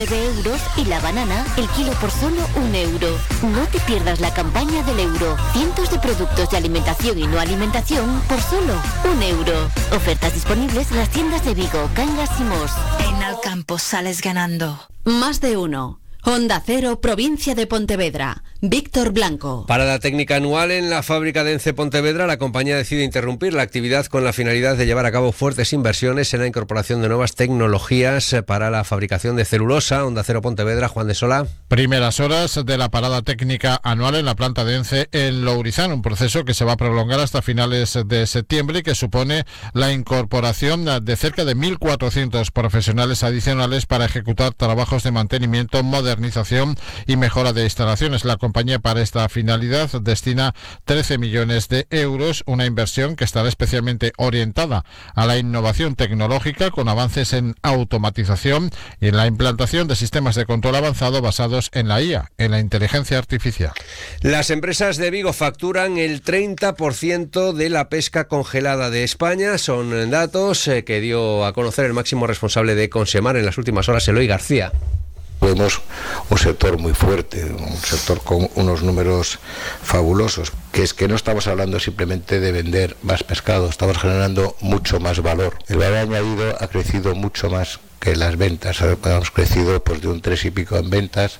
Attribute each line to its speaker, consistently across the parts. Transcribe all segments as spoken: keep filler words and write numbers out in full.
Speaker 1: euros y la banana, el kilo por solo un euro. No te pierdas la campaña del euro. Cientos de productos de alimentación y no alimentación por solo un euro. Ofertas disponibles en las tiendas de Vigo, Cangas y Mos.
Speaker 2: En Alcampo sales ganando.
Speaker 3: Más de uno. Onda Cero, provincia de Pontevedra. Víctor Blanco.
Speaker 4: Para la técnica anual en la fábrica de Ence Pontevedra, la compañía decide interrumpir la actividad con la finalidad de llevar a cabo fuertes inversiones en la incorporación de nuevas tecnologías para la fabricación de celulosa. Onda Cero Pontevedra, Juan de Sola.
Speaker 5: Primeras horas de la parada técnica anual en la planta de Ence en Lourizán, un proceso que se va a prolongar hasta finales de septiembre y que supone la incorporación de cerca de mil cuatrocientos profesionales adicionales para ejecutar trabajos de mantenimiento, modernización y mejora de instalaciones. La compañía para esta finalidad destina trece millones de euros, una inversión que estará especialmente orientada a la innovación tecnológica con avances en automatización y en la implantación de sistemas de control avanzado basados en la I A, en la inteligencia artificial.
Speaker 4: Las empresas de Vigo facturan el treinta por ciento de la pesca congelada de España. Son datos que dio a conocer el máximo responsable de Consemar en las últimas horas, Eloy García.
Speaker 6: Vemos un sector muy fuerte, un sector con unos números fabulosos, que es que no estamos hablando simplemente de vender más pescado, estamos generando mucho más valor. El valor añadido ha crecido mucho más que las ventas, hemos crecido pues de un tres y pico en ventas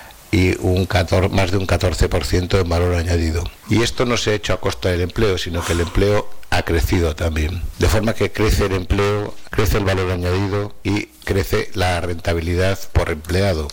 Speaker 6: y un catorce, más de un catorce por ciento en valor añadido. Y esto no se ha hecho a costa del empleo, sino que el empleo ha crecido también. De forma que crece el empleo, crece el valor añadido y crece la rentabilidad por empleado.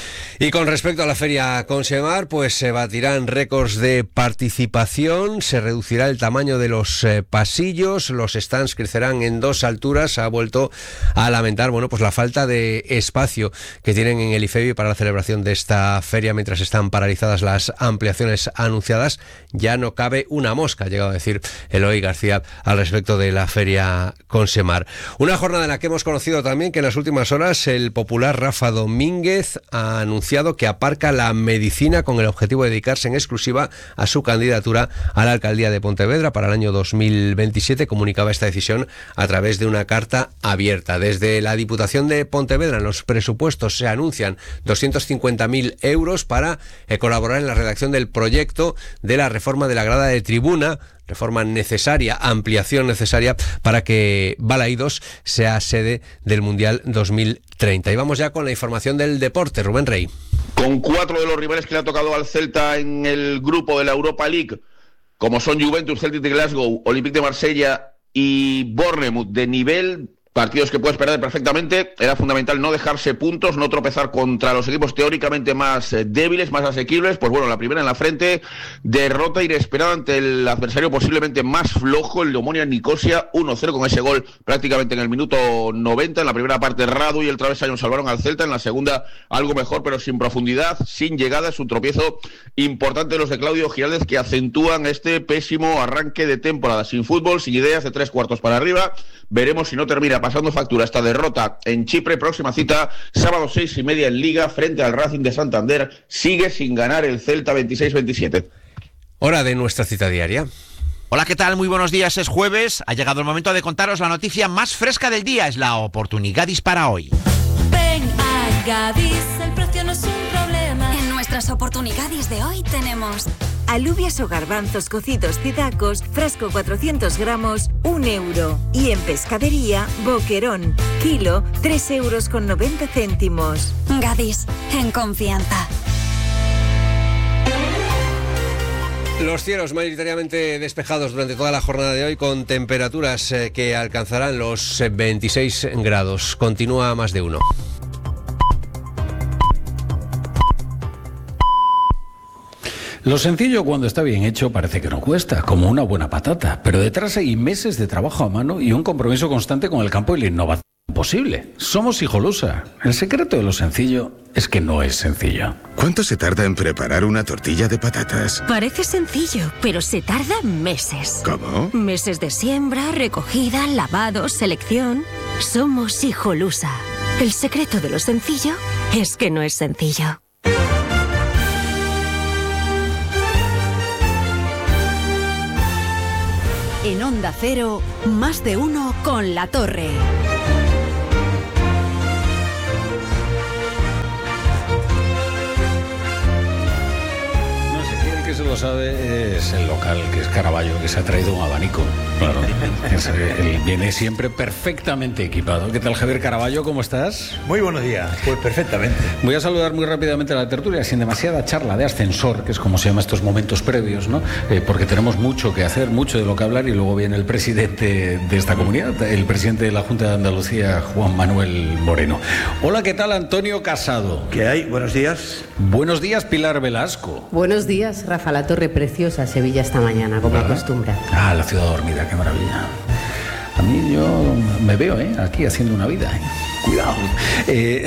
Speaker 4: Y con respecto a la feria Consemar, pues se batirán récords de participación, se reducirá el tamaño de los eh, pasillos, los stands crecerán en dos alturas. Ha vuelto a lamentar, bueno, pues la falta de espacio que tienen en el IFEBI para la celebración de esta feria mientras están paralizadas las ampliaciones anunciadas. Ya no cabe una mosca, ha llegado a decir Eloy García al respecto de la feria Consemar. Una jornada en la que hemos conocido también que en las últimas horas el popular Rafa Domínguez ha anunciado que aparca la medicina con el objetivo de dedicarse en exclusiva a su candidatura a la alcaldía de Pontevedra para el año dos mil veintisiete. Comunicaba esta decisión a través de una carta abierta. Desde la Diputación de Pontevedra en los presupuestos se anuncian doscientos cincuenta mil euros para eh, colaborar en la redacción del proyecto de la reforma de la grada de tribuna, reforma necesaria, ampliación necesaria para que Balaídos sea sede del Mundial dos mil treinta. Y vamos ya con la información del deporte. Rubén Rey.
Speaker 7: Con cuatro de los rivales que le ha tocado al Celta en el grupo de la Europa League, como son Juventus, Celtic de Glasgow, Olympique de Marsella y Bournemouth de nivel, partidos que puedes perder perfectamente, era fundamental no dejarse puntos, no tropezar contra los equipos teóricamente más eh, débiles, más asequibles. Pues bueno, la primera en la frente, derrota inesperada ante el adversario posiblemente más flojo, el de Omonia Nicosia, uno cero con ese gol prácticamente en el minuto noventa. En la primera parte Radu y el travesaño salvaron al Celta, en la segunda algo mejor pero sin profundidad, sin llegada. Es un tropiezo importante de los de Claudio Giraldez que acentúan este pésimo arranque de temporada, sin fútbol, sin ideas, de tres cuartos para arriba. Veremos si no termina pasando factura esta derrota en Chipre. Próxima cita, sábado seis y media en Liga, frente al Racing de Santander. Sigue sin ganar el Celta veintiséis veintisiete.
Speaker 4: Hora de nuestra cita diaria.
Speaker 8: Hola, ¿qué tal? Muy buenos días, es jueves. Ha llegado el momento de contaros la noticia más fresca del día. Es la Oportunigadis para hoy.
Speaker 9: Ven a Gadis, el precio no es un problema.
Speaker 10: En nuestras Oportunigadis de hoy tenemos alubias o garbanzos cocidos cidacos, fresco cuatrocientos gramos, un euro. Y en pescadería, boquerón, kilo, tres euros con noventa céntimos.
Speaker 9: Gadis, en confianza.
Speaker 4: Los cielos mayoritariamente despejados durante toda la jornada de hoy, con temperaturas eh, que alcanzarán los eh, veintiséis grados. Continúa más de uno.
Speaker 11: Lo sencillo, cuando está bien hecho, parece que no cuesta, como una buena patata. Pero detrás hay meses de trabajo a mano y un compromiso constante con el campo y la innovación posible. Somos Hijolusa. El secreto de lo sencillo es que no es sencillo.
Speaker 12: ¿Cuánto se tarda en preparar una tortilla de patatas?
Speaker 1: Parece sencillo, pero se tarda meses.
Speaker 12: ¿Cómo?
Speaker 1: Meses de siembra, recogida, lavado, selección. Somos Hijolusa. El secreto de lo sencillo es que no es sencillo.
Speaker 3: En Onda Cero, más de uno con La Torre.
Speaker 11: lo sabe, es el local, que es Caraballo, que se ha traído un abanico. Claro, es, él viene siempre perfectamente equipado. ¿Qué tal, Javier Caraballo? ¿Cómo estás?
Speaker 13: Muy buenos días, pues perfectamente.
Speaker 11: Voy a saludar muy rápidamente a la tertulia, sin demasiada charla de ascensor, que es como se llama estos momentos previos, ¿no? Eh, porque tenemos mucho que hacer, mucho de lo que hablar, y luego viene el presidente de esta comunidad, el presidente de la Junta de Andalucía, Juan Manuel Moreno. Hola, ¿qué tal, Antonio Casado?
Speaker 13: ¿Qué hay? Buenos días.
Speaker 11: Buenos días, Pilar Velasco.
Speaker 14: Buenos días, Rafa La Torre, preciosa Sevilla esta mañana, como
Speaker 11: ¿verdad?
Speaker 14: acostumbra.
Speaker 11: Ah, la ciudad dormida, qué maravilla. A mí yo me veo, ¿eh? Aquí haciendo una vida, ¿eh? Cuidado. Eh...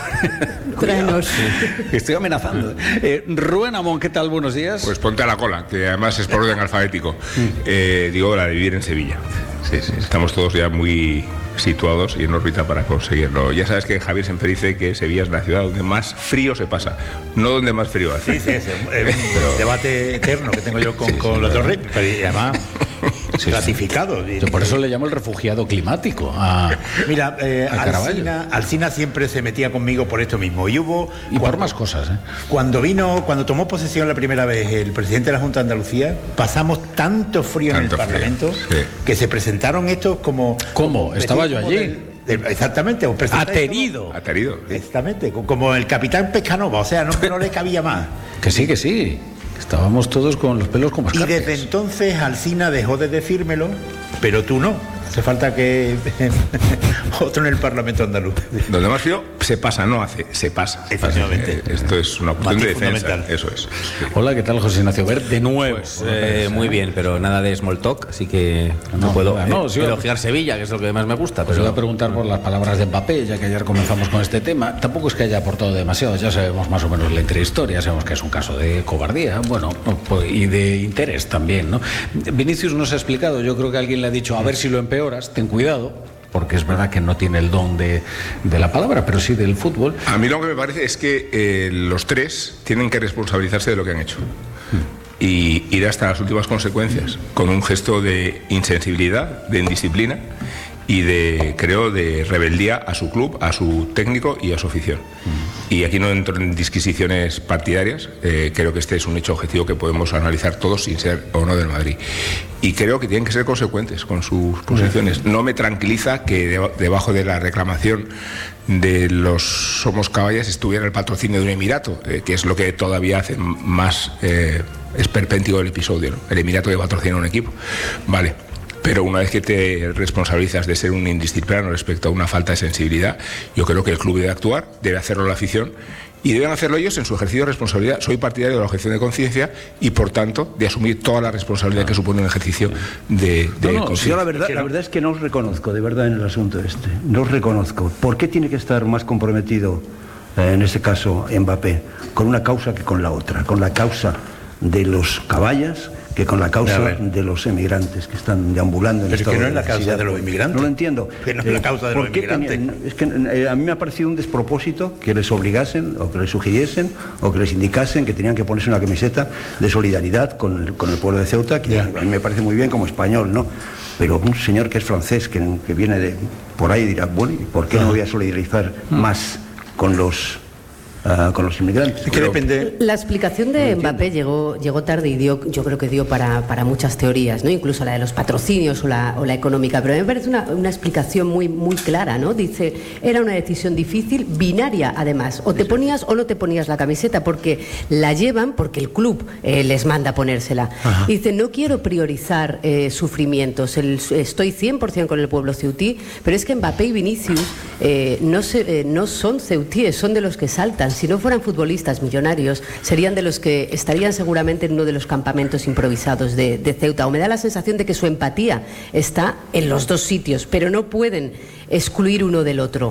Speaker 11: Cuidado. Estoy amenazando. Eh, Rubén Amón, ¿qué tal? Buenos días.
Speaker 15: Pues ponte a la cola, que además es por orden alfabético. Eh, digo, la de vivir en Sevilla. Sí, sí, estamos todos ya muy situados y en órbita para conseguirlo. Ya sabes que Javier siempre dice que Sevilla es la ciudad donde más frío se pasa, no donde más frío hace.
Speaker 13: Sí, sí, es un, es un Pero... debate eterno que tengo yo con, sí, sí, con la Torre, pero además sí, ratificado.
Speaker 11: Yo por eso le llamo el refugiado climático a
Speaker 13: Mira, eh, a Alsina, Alsina siempre se metía conmigo por esto mismo. Y hubo...
Speaker 11: Y por más cosas, ¿eh?
Speaker 13: Cuando vino, cuando tomó posesión la primera vez el presidente de la Junta de Andalucía, pasamos tanto frío tanto en el frío. Parlamento sí. que se presentaron estos como...
Speaker 11: ¿Cómo? Estaba yo allí.
Speaker 13: De, de, exactamente.
Speaker 11: Aterido.
Speaker 15: Aterido.
Speaker 13: Sí. Exactamente. Como el capitán Pescanova, o sea, no, no le cabía más.
Speaker 11: Que sí, que sí. Estábamos todos con los pelos como escarpias.
Speaker 13: Y desde entonces Alsina dejó de decírmelo, pero tú no. Hace falta que otro en el Parlamento andaluz.
Speaker 15: Donde más frío se pasa, no hace, se pasa.
Speaker 13: Efectivamente.
Speaker 15: Eh, esto es una cuestión de defensa. Eso es.
Speaker 11: Hola, ¿qué tal, José Ignacio Bert? De nuevo.
Speaker 16: Pues, eh, muy bien, pero nada de small talk, así que no, no puedo no, eh, sí, elogiar Sevilla, que es lo que más me gusta.
Speaker 11: Pues
Speaker 16: pero...
Speaker 11: voy a preguntar por las palabras de Mbappé, ya que ayer comenzamos con este tema. Tampoco es que haya aportado demasiado, ya sabemos más o menos la intrahistoria, sabemos que es un caso de cobardía, bueno, y de interés también, ¿no? Vinicius nos ha explicado, yo creo que alguien le ha dicho, a ver si lo empeoras, ten cuidado, porque es verdad que no tiene el don de, de la palabra, pero sí del fútbol.
Speaker 15: A mí lo que me parece es que eh, los tres tienen que responsabilizarse de lo que han hecho mm. y ir hasta las últimas consecuencias, mm. con un gesto de insensibilidad, de indisciplina y de, creo, de rebeldía a su club, a su técnico y a su afición. Mm. Y aquí no entro en disquisiciones partidarias, eh, creo que este es un hecho objetivo que podemos analizar todos sin ser o no del Madrid. Y creo que tienen que ser consecuentes con sus posiciones. No me tranquiliza que de, debajo de la reclamación de los Somos Caballas estuviera el patrocinio de un Emirato, eh, que es lo que todavía hace más eh, esperpéntico el episodio, ¿no? El Emirato que patrocina un equipo. Vale. Pero una vez que te responsabilizas de ser un indisciplinado respecto a una falta de sensibilidad, yo creo que el club debe actuar, debe hacerlo la afición y deben hacerlo ellos en su ejercicio de responsabilidad. Soy partidario de la objeción de conciencia y, por tanto, de asumir toda la responsabilidad que supone un ejercicio de, de
Speaker 17: no, no,
Speaker 15: conciencia.
Speaker 17: Yo la verdad, la verdad es que no os reconozco, de verdad, en el asunto este. No os reconozco. ¿Por qué tiene que estar más comprometido, eh, en este caso, Mbappé, con una causa que con la otra? Con la causa de los caballas que con la causa de los emigrantes que están deambulando en
Speaker 13: Pero
Speaker 17: estado
Speaker 13: es que no es
Speaker 17: de
Speaker 13: la causa de los inmigrantes.
Speaker 17: No lo entiendo.
Speaker 13: Que no es la causa de los inmigrantes.
Speaker 17: Tenían, es que eh, a mí me ha parecido un despropósito que les obligasen o que les sugiriesen o que les indicasen que tenían que ponerse una camiseta de solidaridad con el, con el pueblo de Ceuta, que yeah. a mí me parece muy bien como español, ¿no? Pero un señor que es francés, que, que viene de por ahí, dirá, bueno, ¿y por qué no voy a solidarizar más con los... Uh, con los inmigrantes?
Speaker 13: Es que depende...
Speaker 14: La explicación de no Mbappé llegó, llegó tarde y dio, yo creo que dio para, para muchas teorías, ¿no? Incluso la de los patrocinios o la, o la económica, pero a mí me parece una, una explicación muy, muy clara, ¿no? Dice, era una decisión difícil, binaria además, o te ponías o no te ponías la camiseta, porque la llevan porque el club eh, les manda ponérsela. Ajá. Dice, no quiero priorizar eh, sufrimientos, el, estoy cien por ciento con el pueblo ceutí, pero es que Mbappé y Vinicius eh, no, se, eh, no son ceutíes, son de los que saltan. Si no fueran futbolistas millonarios, serían de los que estarían seguramente en uno de los campamentos improvisados de, de Ceuta. O me da la sensación de que su empatía está en los dos sitios, pero no pueden excluir uno del otro.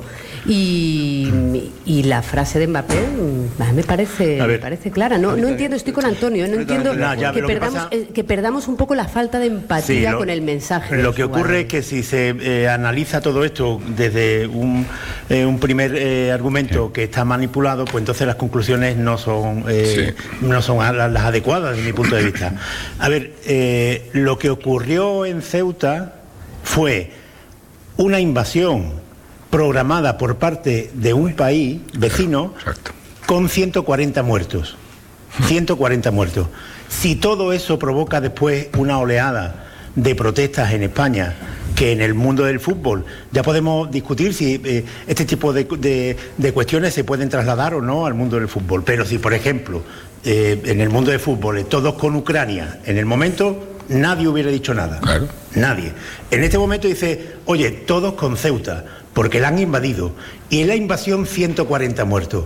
Speaker 14: Y, y la frase de Mbappé me parece, me parece clara. No, no entiendo, estoy con Antonio, no entiendo no, ya, que, perdamos, que, pasa... eh, que perdamos un poco la falta de empatía sí, lo, con el mensaje.
Speaker 13: Lo que ocurre es que si se eh, analiza todo esto desde un, eh, un primer eh, argumento sí. que está manipulado, pues entonces las conclusiones no son, eh, sí. no son las, las adecuadas desde mi punto de vista. A ver, eh, lo que ocurrió en Ceuta fue una invasión programada por parte de un país vecino Exacto. con ciento cuarenta muertos. ciento cuarenta muertos. Si todo eso provoca después una oleada de protestas en España, que en el mundo del fútbol ya podemos discutir si eh, este tipo de, de, de cuestiones se pueden trasladar o no al mundo del fútbol. Pero si, por ejemplo, eh, en el mundo del fútbol, eh, todos con Ucrania, en el momento nadie hubiera dicho nada.
Speaker 15: Claro.
Speaker 13: Nadie. En este momento dice, oye, todos con Ceuta, porque la han invadido. Y en la invasión ciento cuarenta muertos.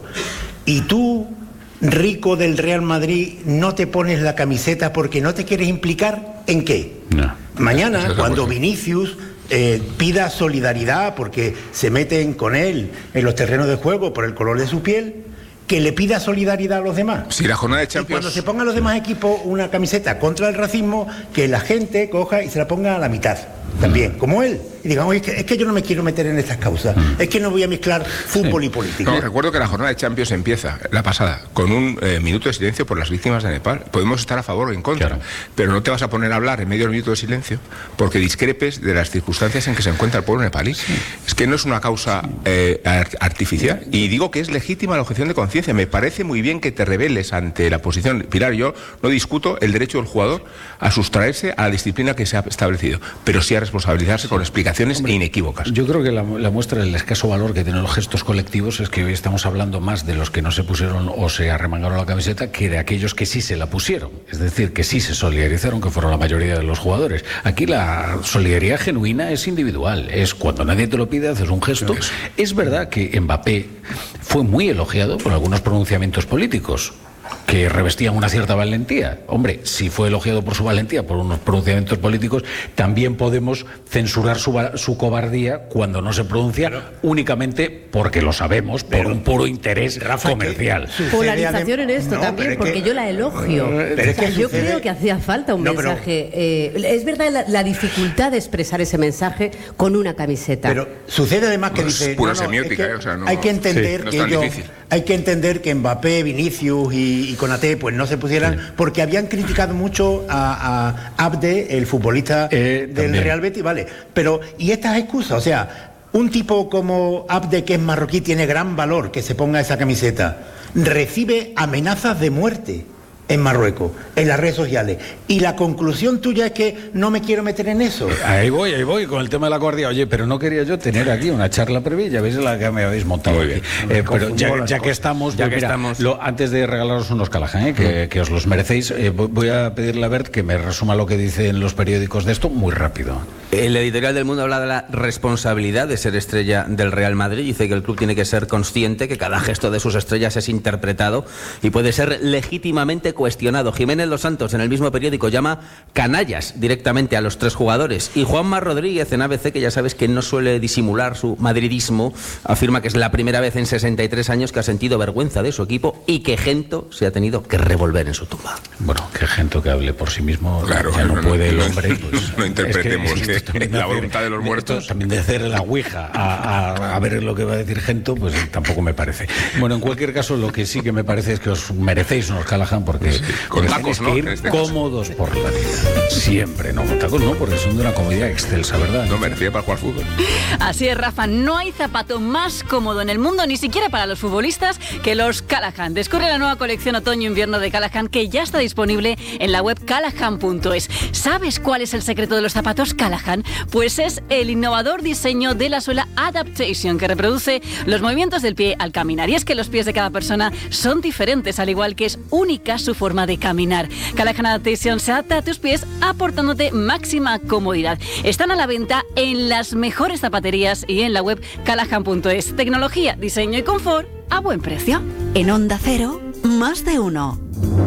Speaker 13: Y tú, rico del Real Madrid, no te pones la camiseta porque no te quieres implicar ¿en qué?
Speaker 11: No.
Speaker 13: Mañana, cuando Vinicius eh, pida solidaridad porque se meten con él en los terrenos de juego por el color de su piel, que le pida solidaridad a los demás.
Speaker 15: Si la jornada de Champions...
Speaker 13: Y cuando se pongan los demás equipos una camiseta contra el racismo, que la gente coja y se la ponga a la mitad también, como él. Y digan, oye, es que, es que yo no me quiero meter en estas causas, es que no voy a mezclar fútbol sí. y política.
Speaker 15: No, recuerdo que la jornada de Champions empieza, la pasada, con un eh, minuto de silencio por las víctimas de Nepal. Podemos estar a favor o en contra, claro. pero no te vas a poner a hablar en medio del minuto de silencio porque discrepes de las circunstancias en que se encuentra el pueblo nepalí. Sí. Es que no es una causa eh, artificial. Y digo que es legítima la objeción de conciencia. Me parece muy bien que te rebeles ante la posición. Pilar, yo no discuto el derecho del jugador a sustraerse a la disciplina que se ha establecido, pero sí a responsabilizarse sí. con explicaciones Hombre, inequívocas.
Speaker 11: Yo creo que la, la muestra del escaso valor que tienen los gestos colectivos es que hoy estamos hablando más de los que no se pusieron o se arremangaron la camiseta que de aquellos que sí se la pusieron. Es decir, que sí se solidarizaron, que fueron la mayoría de los jugadores. Aquí la solidaridad genuina es individual. Es cuando nadie te lo pide, haces un gesto. Es, es verdad que Mbappé fue muy elogiado por algunos pronunciamientos políticos que revestían una cierta valentía. Hombre, si fue elogiado por su valentía, por unos pronunciamientos políticos, también podemos censurar su, su cobardía cuando no se pronuncia pero, únicamente porque lo sabemos, por pero, un puro interés Rafa, comercial.
Speaker 14: Polarización en esto no, también, porque que, yo la elogio. Pero o sea, yo sucede... creo que hacía falta un no, mensaje. Pero, eh, es verdad la, la dificultad de expresar ese mensaje con una camiseta.
Speaker 13: Pero sucede además que
Speaker 15: no
Speaker 13: dice...
Speaker 15: Es pura
Speaker 13: no, no,
Speaker 15: semiótica,
Speaker 13: es que
Speaker 15: eh, o sea, no,
Speaker 13: hay que entender sí, que no ellos... Hay que entender que Mbappé, Vinicius y, y Konaté pues no se pusieran sí. porque habían criticado mucho a, a Abde, el futbolista eh, del también. Real Betis, vale. Pero, ¿y estas excusas? O sea, un tipo como Abde, que es marroquí, tiene gran valor que se ponga esa camiseta. Recibe amenazas de muerte en Marruecos, en las redes sociales. Y la conclusión tuya es que no me quiero meter en eso.
Speaker 11: Ahí voy, ahí voy, con el tema de la guardia. Oye, pero no quería yo tener aquí una charla previa, ya veis la que me habéis montado. Muy bien. Eh, pero ya, ya que estamos, ya pues, que mira, estamos... Lo, antes de regalaros unos Callahan, eh, que, que os los merecéis, eh, voy a pedirle a Bert que me resuma lo que dicen los periódicos de esto muy rápido.
Speaker 16: El editorial del Mundo habla de la responsabilidad de ser estrella del Real Madrid. Dice que el club tiene que ser consciente que cada gesto de sus estrellas es interpretado y puede ser legítimamente cuestionado. Jiménez Los Santos, en el mismo periódico, llama canallas directamente a los tres jugadores. Y Juanma Rodríguez, en A B C, que ya sabes que no suele disimular su madridismo, afirma que es la primera vez en sesenta y tres años que ha sentido vergüenza de su equipo y que Gento se ha tenido que revolver en su tumba.
Speaker 11: Bueno, que Gento que hable por sí mismo,
Speaker 15: claro,
Speaker 11: ya no, no puede
Speaker 15: no,
Speaker 11: el hombre. Pues,
Speaker 15: no interpretemos es que, es que la voluntad de los muertos.
Speaker 11: También de hacer la ouija a, a, a ver lo que va a decir Gento, pues tampoco me parece. Bueno, en cualquier caso, lo que sí que me parece es que os merecéis unos Callahan porque... Sí.
Speaker 15: Con tacos,
Speaker 11: que
Speaker 15: ¿no?
Speaker 11: ir este cómodos caso. Por la vida. Siempre, no, con tacos no, porque son de una comodidad excelsa, ¿verdad?
Speaker 15: No merecía para jugar fútbol.
Speaker 18: Así es, Rafa, no hay zapato más cómodo en el mundo, ni siquiera para los futbolistas, que los Callahan. Descubre la nueva colección otoño-invierno de Callahan, que ya está disponible en la web callahan punto es. ¿Sabes cuál es el secreto de los zapatos Callahan? Pues es el innovador diseño de la suela Adaptation, que reproduce los movimientos del pie al caminar. Y es que los pies de cada persona son diferentes, al igual que es única su forma de caminar. Callahan Adaptation se adapta a tus pies aportándote máxima comodidad. Están a la venta en las mejores zapaterías y en la web callahan punto es. Tecnología, diseño y confort a buen precio.
Speaker 3: En Onda Cero, más de uno.